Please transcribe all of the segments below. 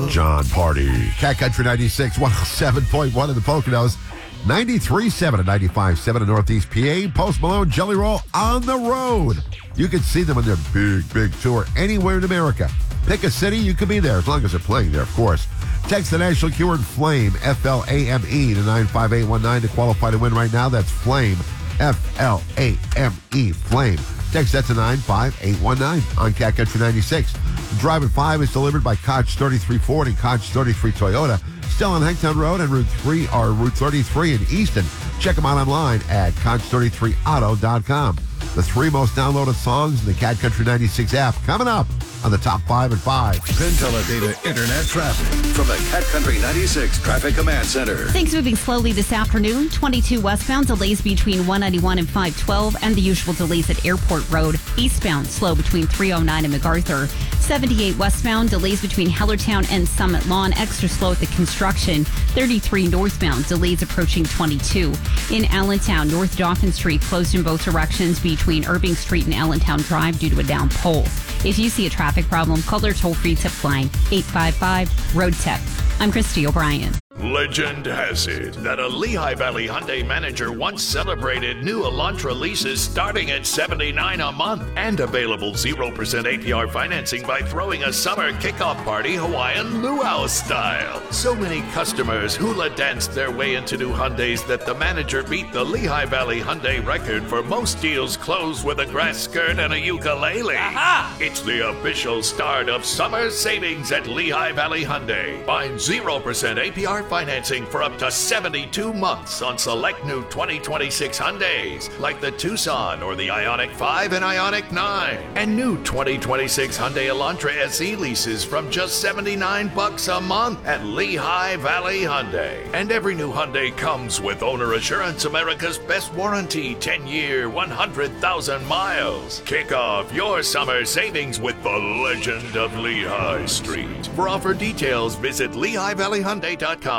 John Party. Cat Country 96, 107.1 in the Poconos, 93.7 and 95.7 in Northeast PA. Post Malone, Jelly Roll on the road. You can see them on their big tour anywhere in America. Pick a city, you can be there as long as they're playing there, of course. Text the national keyword FLAME, F-L-A-M-E, to 95819 to qualify to win right now. That's FLAME, F-L-A-M-E, FLAME. Text that to 95819 on Cat Country 96. Drive at 5 is delivered by Koch 33 Ford and Koch 33 Toyota. Still on Hangtown Road and Route 33 in Easton. Check them out online at Koch33auto.com. The 3 most downloaded songs in the Cat Country 96 app coming up on the top 5 at 5. PenTeleData Internet traffic from the Cat Country 96 Traffic Command Center. Things moving slowly this afternoon. 22 westbound, delays between 191 and 512, and the usual delays at Airport Road. Eastbound, slow between 309 and MacArthur. 78 westbound, delays between Hellertown and Summit Lawn. Extra slow at the construction. 33 northbound, delays approaching 22. In Allentown, North Dauphin Street closed in both directions between Irving Street and Allentown Drive due to a down pole. If you see a traffic problem, call their toll-free tip line, 855-ROAD-TIP. I'm Christy O'Brien. Legend has it that a Lehigh Valley Hyundai manager once celebrated new Elantra leases starting at $79 a month and available 0% APR financing by throwing a summer kickoff party Hawaiian luau style. So many customers hula danced their way into new Hyundais that the manager beat the Lehigh Valley Hyundai record for most deals closed with a grass skirt and a ukulele. Aha! It's the official start of summer savings at Lehigh Valley Hyundai. Find 0% APR financing for up to 72 months on select new 2026 Hyundais like the Tucson or the Ioniq 5 and Ioniq 9. And new 2026 Hyundai Elantra SE leases from just $79 a month at Lehigh Valley Hyundai. And every new Hyundai comes with Owner Assurance, America's best warranty, 10-year, 100,000 miles. Kick off your summer savings with the legend of Lehigh Street. For offer details, visit LehighValleyHyundai.com.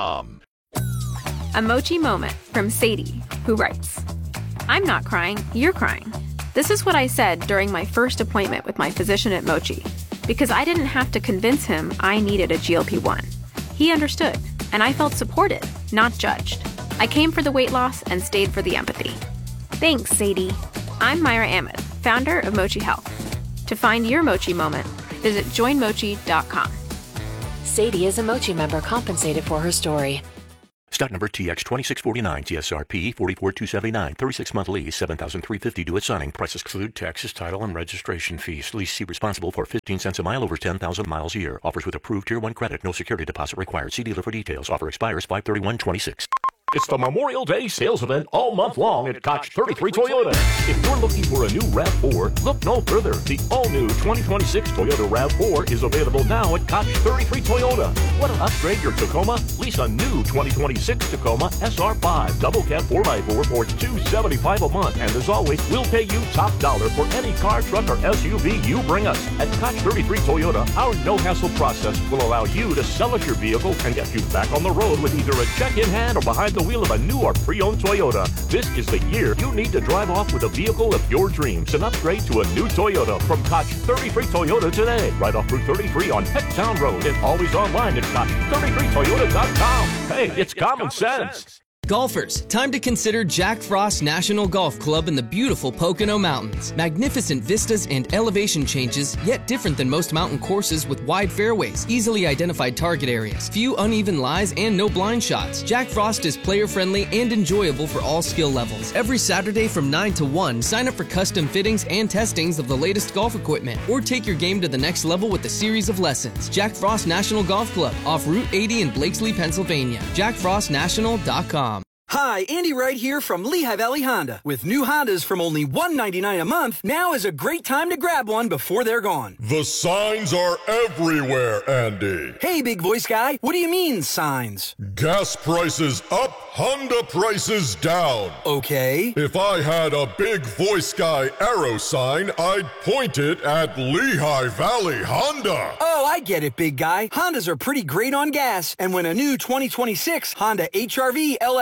A Mochi moment from Sadie, who writes, I'm not crying, you're crying. This is what I said during my first appointment with my physician at Mochi, because I didn't have to convince him I needed a GLP-1. He understood, and I felt supported, not judged. I came for the weight loss and stayed for the empathy. Thanks, Sadie. I'm Myra Ahmed, founder of Mochi Health. To find your Mochi moment, visit joinmochi.com. Sadie is a Mochi member compensated for her story. Stock number TX2649, TSRP 44279, 36-month lease, $7,350 due at signing. Prices exclude taxes, title, and registration fees. Leasee responsible for 15 cents a mile over 10,000 miles a year. Offers with approved Tier 1 credit. No security deposit required. See dealer for details. Offer expires 5/31/26. It's the Memorial Day sales event all month long at Koch 33 Toyota. If you're looking for a new RAV4, look no further. The all-new 2026 Toyota RAV4 is available now at Koch 33 Toyota. Want to upgrade your Tacoma? Lease a new 2026 Tacoma SR5 double cab 4x4 for $275 a month. And as always, we'll pay you top dollar for any car, truck, or SUV you bring us. At Koch 33 Toyota, our no-hassle process will allow you to sell us your vehicle and get you back on the road with either a check in hand or behind the wheel of a new or pre-owned Toyota. This is the year you need to drive off with a vehicle of your dreams and upgrade to a new Toyota from Koch 33 Toyota today. Right off Route 33 on Pecktown Road and always online at Koch33Toyota.com. Hey, it's common sense. Golfers, time to consider Jack Frost National Golf Club in the beautiful Pocono Mountains. Magnificent vistas and elevation changes, yet different than most mountain courses with wide fairways, easily identified target areas, few uneven lies, and no blind shots. Jack Frost is player-friendly and enjoyable for all skill levels. Every Saturday from 9 to 1, sign up for custom fittings and testings of the latest golf equipment, or take your game to the next level with a series of lessons. Jack Frost National Golf Club, off Route 80 in Blakesley, Pennsylvania. JackFrostNational.com. Hi, Andy Wright here from Lehigh Valley Honda. With new Hondas from only $199 a month, now is a great time to grab one before they're gone. The signs are everywhere, Andy. Hey, big voice guy, what do you mean, signs? Gas prices up, Honda prices down. Okay. If I had a big voice guy arrow sign, I'd point it at Lehigh Valley Honda. Oh, I get it, big guy. Hondas are pretty great on gas, and when a new 2026 Honda HR-V LX all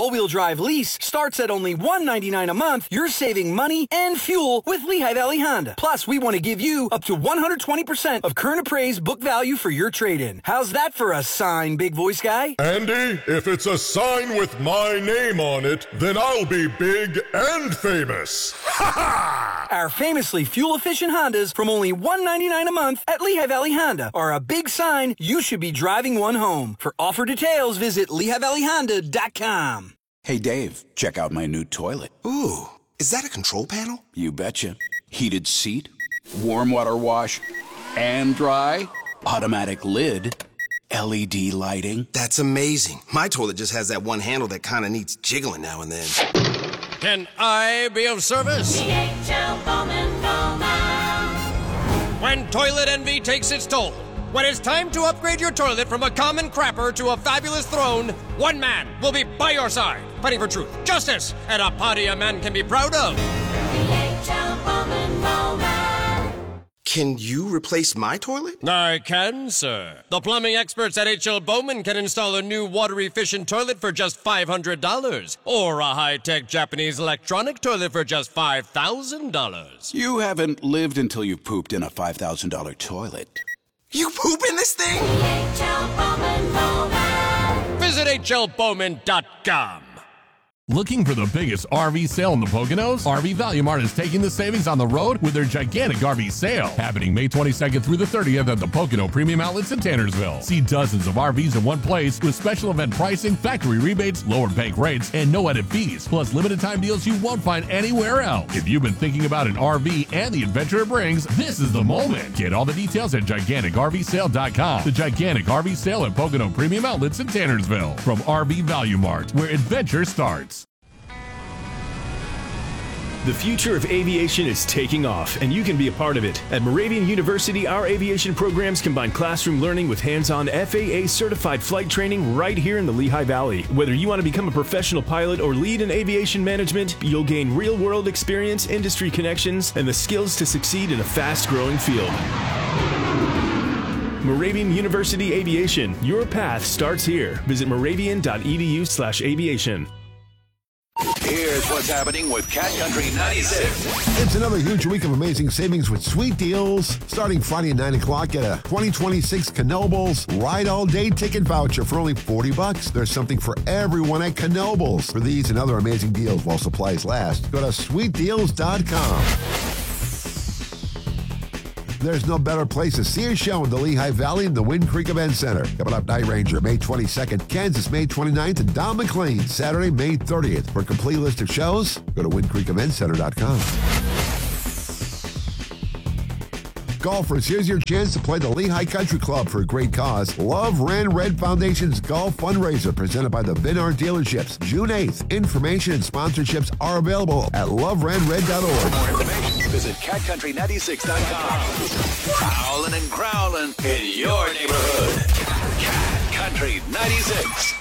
all-wheel drive lease starts at only $199 a month, you're saving money and fuel with Lehigh Valley Honda. Plus, we want to give you up to 120% of current appraised book value for your trade-in. How's that for a sign, big voice guy? Andy, if it's a sign with my name on it, then I'll be big and famous. Ha ha! Our famously fuel-efficient Hondas from only $199 a month at Lehigh Valley Honda are a big sign you should be driving one home. For offer details, visit LehighValleyHonda.com. Hey, Dave, check out my new toilet. Ooh, is that a control panel? You betcha. Heated seat, warm water wash, and dry, automatic lid, LED lighting. That's amazing. My toilet just has that one handle that kind of needs jiggling now and then. Can I be of service? DHL Bowman Bowman. When toilet envy takes its toll, when it's time to upgrade your toilet from a common crapper to a fabulous throne, one man will be by your side, fighting for truth, justice, and a party a man can be proud of. DHL Bowman Bowman. Can you replace my toilet? I can, sir. The plumbing experts at H.L. Bowman can install a new water-efficient toilet for just $500, or a high-tech Japanese electronic toilet for just $5,000. You haven't lived until you pooped in a $5,000 toilet. You poop in this thing? DHL Bowman Bowman. Visit HLBowman.com. Looking for the biggest RV sale in the Poconos? RV Value Mart is taking the savings on the road with their gigantic RV sale, happening May 22nd through the 30th at the Pocono Premium Outlets in Tannersville. See dozens of RVs in one place with special event pricing, factory rebates, lower bank rates, and no edit fees, plus limited time deals you won't find anywhere else. If you've been thinking about an RV and the adventure it brings, this is the moment. Get all the details at GiganticRVSale.com. The Gigantic RV Sale at Pocono Premium Outlets in Tannersville. From RV Value Mart, where adventure starts. The future of aviation is taking off, and you can be a part of it. At Moravian University, our aviation programs combine classroom learning with hands-on FAA-certified flight training right here in the Lehigh Valley. Whether you want to become a professional pilot or lead in aviation management, you'll gain real-world experience, industry connections, and the skills to succeed in a fast-growing field. Moravian University Aviation. Your path starts here. Visit moravian.edu/aviation. Here's what's happening with Cat Country 96. It's another huge week of amazing savings with sweet deals. Starting Friday at 9 o'clock, get a 2026 Knoebels Ride All Day ticket voucher for only $40. There's something for everyone at Knoebels. For these and other amazing deals while supplies last, go to sweetdeals.com. There's no better place to see a show in the Lehigh Valley than the Wind Creek Event Center. Coming up, Night Ranger, May 22nd, Kansas, May 29th, and Don McLean, Saturday, May 30th. For a complete list of shows, go to windcreekeventcenter.com. Golfers, here's your chance to play the Lehigh Country Club for a great cause. Love Ran Red Foundation's golf fundraiser presented by the Vinard dealerships. June 8th. Information and sponsorships are available at loveranred.org. For more information, visit catcountry96.com. Prowling and growling in your neighborhood. Cat Country 96.